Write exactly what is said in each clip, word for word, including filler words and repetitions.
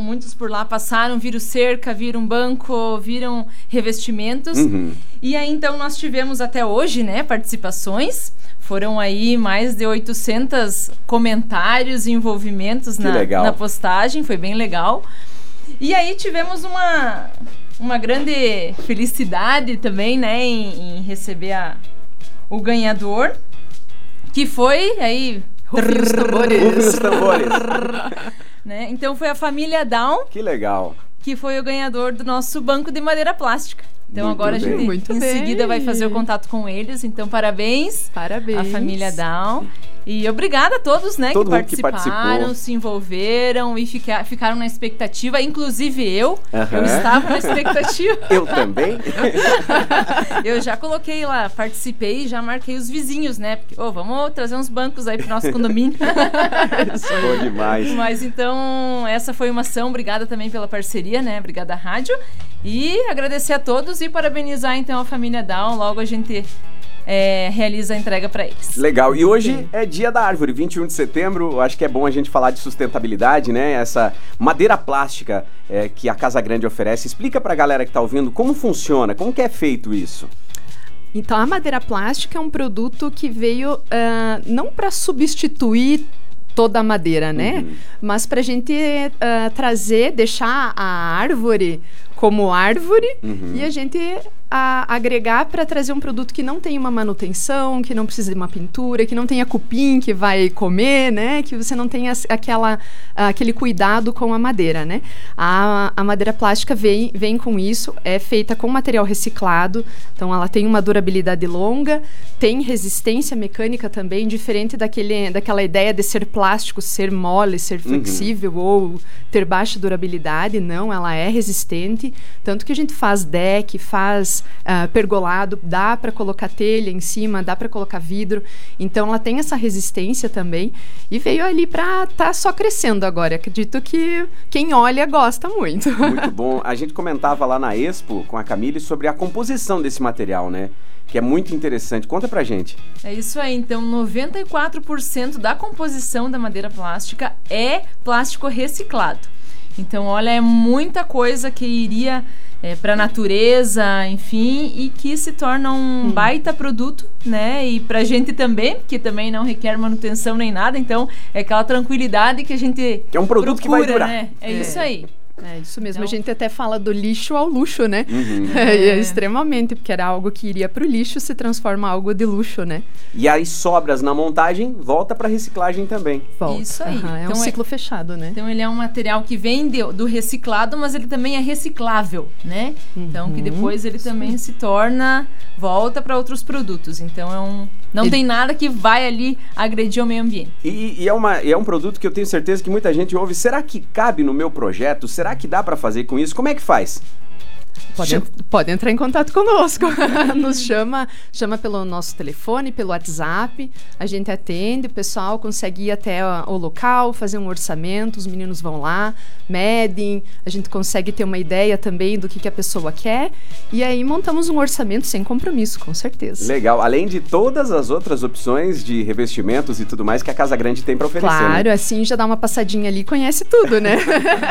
passaram, muitos por lá passaram, viram cerca, viram banco, viram revestimentos. Uhum. E aí, então, nós tivemos até hoje, né, participações. Foram aí mais de oitocentos comentários e envolvimentos na, na postagem, foi bem legal. E aí tivemos uma, uma grande felicidade também, né, em, em receber a, o ganhador, que foi aí... Rufem os tambores. Rufem os tambores. Né? Então foi a família Down. Que legal. Que foi o ganhador do nosso banco de madeira plástica. Então Muito agora bem. a gente Muito em bem. seguida vai fazer o contato com eles. Então parabéns. Parabéns. A família Down. E obrigada a todos, né, Todo que mundo que participaram, participou. se envolveram e fica, ficaram na expectativa. Inclusive eu. Uhum. Eu estava na expectativa. Eu também. Eu já coloquei lá, participei e já marquei os vizinhos, né? Porque, oh, vamos trazer uns bancos aí pro nosso condomínio. Bom demais. Mas então, essa foi uma ação. Obrigada também pela parceria, né? Obrigada, rádio. E agradecer a todos e parabenizar, então, a família Down. Logo a gente é, realiza a entrega para eles. Legal. E hoje é dia da árvore, vinte e um de setembro. Acho que é bom a gente falar de sustentabilidade, né? Essa madeira plástica é, que a Casa Grande oferece. Explica pra galera que tá ouvindo como funciona, como que é feito isso. Então, a madeira plástica é um produto que veio uh, não para substituir toda a madeira, né? Uhum. Mas para a gente uh, trazer, deixar a árvore como árvore, uhum, e a gente a, agregar para trazer um produto que não tem uma manutenção, que não precisa de uma pintura, que não tenha cupim que vai comer, né? Que você não tenha aquela, aquele cuidado com a madeira, né? A, a madeira plástica vem, vem com isso, é feita com material reciclado, então ela tem uma durabilidade longa, tem resistência mecânica também, diferente daquele, daquela ideia de ser plástico, ser mole, ser flexível, uhum, ou ter baixa durabilidade. Não, ela é resistente, tanto que a gente faz deck, faz uh, pergolado, dá para colocar telha em cima, dá para colocar vidro, então ela tem essa resistência também e veio ali para tá só crescendo agora. Acredito que quem olha gosta muito. Muito bom. A gente comentava lá na Expo com a Camille sobre a composição desse material, né? Que é muito interessante. Conta pra gente. É isso aí. Então, noventa e quatro por cento da composição da madeira plástica é plástico reciclado. Então, olha, é muita coisa que iria é, para a natureza, enfim, e que se torna um hum. baita produto, né? E pra gente também, que também não requer manutenção nem nada. Então, é aquela tranquilidade que a gente que é um produto procura, que vai durar. Né? É, é isso aí. É isso mesmo, então, a gente até fala do lixo ao luxo, né? Uhum. É, é, extremamente, porque era algo que iria pro lixo, se transforma em algo de luxo, né? E aí sobras na montagem, volta para reciclagem também. Volta. Isso aí. Uhum, é então um ciclo é, fechado, né? Então ele é um material que vem de, do reciclado, mas ele também é reciclável, né? Uhum. Então que depois ele também se torna, volta para outros produtos. Então é um... Não ele... tem nada que vai ali agredir o meio ambiente. E, e, é uma, e é um produto que eu tenho certeza que muita gente ouve. Será que cabe no meu projeto? Será que dá para fazer com isso? Como é que faz? Pode, pode entrar em contato conosco. Nos chama, chama pelo nosso telefone, pelo WhatsApp. A gente atende, o pessoal consegue ir até o local, fazer um orçamento, os meninos vão lá, medem, a gente consegue ter uma ideia também do que, que a pessoa quer. E aí montamos um orçamento sem compromisso, com certeza. Legal. Além de todas as outras opções de revestimentos e tudo mais que a Casa Grande tem para oferecer. Claro, né? Assim já dá uma passadinha ali e conhece tudo, né?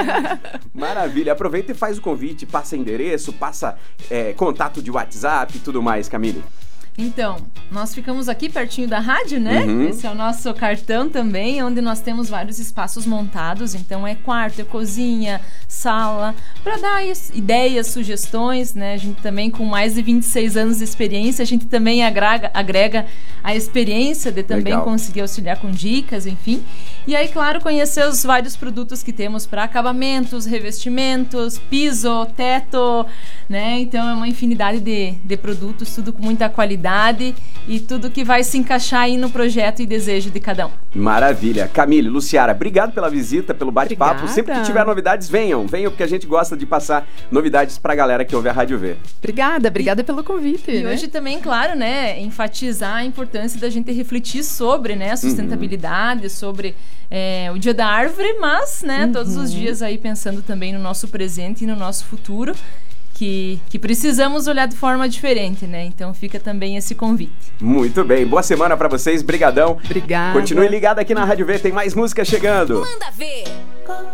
Maravilha. Aproveita e faz o convite, passa endereço, passa é, contato de WhatsApp e tudo mais, Camille. Então, nós ficamos aqui pertinho da rádio, né? Uhum. Esse é o nosso cartão também, onde nós temos vários espaços montados. Então, é quarto, é cozinha, sala, para dar ideias, sugestões, né? A gente também, com mais de vinte e seis anos de experiência, a gente também agrega, agrega a experiência de também Legal. Conseguir auxiliar com dicas, enfim. E aí, claro, conhecer os vários produtos que temos para acabamentos, revestimentos, piso, teto, né? Então, é uma infinidade de, de produtos, tudo com muita qualidade e tudo que vai se encaixar aí no projeto e desejo de cada um. Maravilha. Camille, Luciara, obrigado pela visita, pelo bate-papo. Sempre que tiver novidades, venham. Venham, porque a gente gosta de passar novidades pra galera que ouve a Rádio V. Obrigada, obrigada e, pelo convite. E né? hoje também, claro, né, enfatizar a importância da gente refletir sobre, né, a sustentabilidade, uhum. sobre é, o Dia da Árvore, mas, né, uhum. todos os dias aí pensando também no nosso presente e no nosso futuro. Que, que precisamos olhar de forma diferente, né? Então fica também esse convite. Muito bem. Boa semana pra vocês. Brigadão. Obrigada. Continue ligado aqui na Rádio V. Tem mais música chegando. Manda ver.